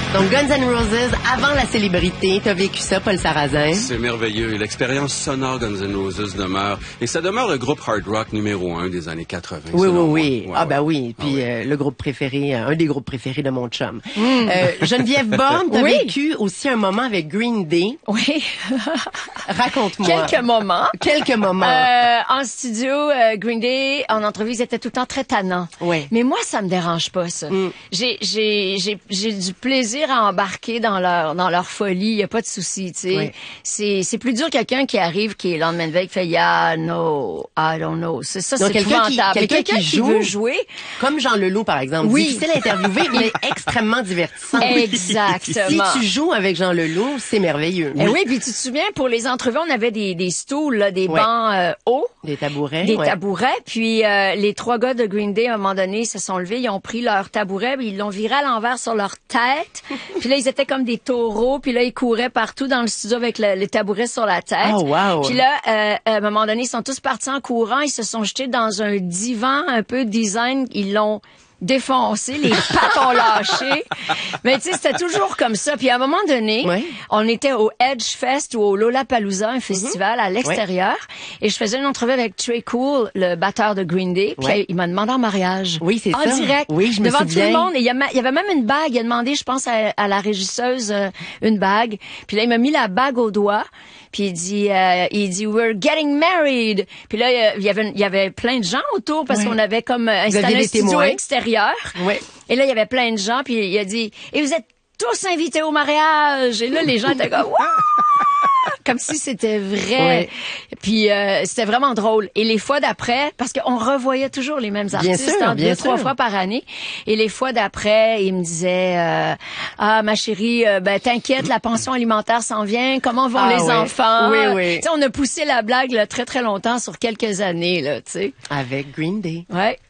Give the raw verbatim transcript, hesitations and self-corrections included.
Donc, Guns N' Roses, avant la célébrité, t'as vécu ça, Paul Sarrazin? C'est merveilleux. L'expérience sonore Guns N' Roses demeure. Et ça demeure le groupe hard rock numéro un des années quatre-vingts. Oui, oui, oui. Ouais, ah, ouais. ben oui. Puis, ah, oui. Euh, le groupe préféré, un des groupes préférés de mon chum. Mm. Euh, Geneviève Borne, t'as oui. vécu aussi un moment avec Green Day. Oui. Raconte-moi. Quelques moments. Quelques moments. Euh, en studio, euh, Green Day, en entrevue, ils étaient tout le temps très tannants. Oui. Mais moi, ça me dérange pas, ça. Mm. J'ai, j'ai, j'ai, j'ai du plaisir à embarquer dans leur, dans leur folie. Y a pas de souci, tu sais. Oui. C'est, c'est plus dur quelqu'un qui arrive, qui est le lendemain de veille, qui fait, yeah, no, I don't know. C'est ça, Donc, c'est quelqu'un qui, épouvantable. quelqu'un Quelqu'un qui qui joue, veut jouer. Comme Jean Leloup, par exemple. Oui. Difficile à interviewer, mais extrêmement divertissant. Exactement. Si tu joues avec Jean Leloup, c'est merveilleux. Eh oui, puis tu te souviens, pour les entrevues, on avait des, des stools, là, des Ouais. bancs euh, hauts. Des tabourets. Des ouais. tabourets. Puis euh, les trois gars de Green Day, à un moment donné, se sont levés, ils ont pris leur tabouret, puis ils l'ont viré à l'envers sur leur tête. Puis là, ils étaient comme des taureaux, puis là, ils couraient partout dans le studio avec le, le tabouret sur la tête. Oh, wow. Puis là, euh, à un moment donné, ils sont tous partis en courant, ils se sont jetés dans un divan un peu design, ils l'ont défoncé, les pattes ont lâché. Mais tu sais, c'était toujours comme ça. Puis à un moment donné, ouais. on était au Edge Fest ou au Lollapalooza, un festival mm-hmm. à l'extérieur, ouais. et je faisais une entrevue avec Trey Cool, le batteur de Green Day, puis ouais. il m'a demandé en mariage. Oui, c'est en ça. En direct. Oui, je me devant souviens. tout le monde. Et il y, a, il y avait même une bague. Il a demandé, je pense, à, à la régisseuse euh, une bague. Puis là, il m'a mis la bague au doigt. Puis il dit, euh, il dit, we're getting married. Puis là, il y avait, il y avait plein de gens autour parce ouais. qu'on avait comme installé un studio témoins. extérieur. Ouais. Et là, il y avait plein de gens. Puis il a dit, et vous êtes tous invités au mariage. Et là, les gens étaient comme, Wouah! Comme si c'était vrai. Ouais. Puis euh, c'était vraiment drôle. Et les fois d'après, parce qu'on revoyait toujours les mêmes artistes, bien sûr, hein, bien deux, sûr. trois fois par année. Et les fois d'après, ils me disaient euh, ah ma chérie, euh, ben t'inquiète, la pension alimentaire s'en vient. Comment vont ah, les oui. enfants? Oui, oui. T'sais, on a poussé la blague là, très très longtemps sur quelques années là, tu sais. Avec Green Day. Ouais.